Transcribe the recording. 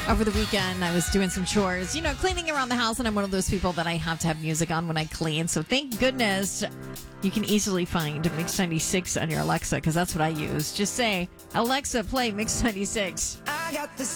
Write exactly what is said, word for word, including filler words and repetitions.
Over the weekend, I was doing some chores, you know, cleaning around the house, and I'm one of those people that I have to have music on when I clean. So thank goodness you can easily find Mix ninety-six on your Alexa, because that's what I use. Just say, Alexa, play Mix ninety-six. I got this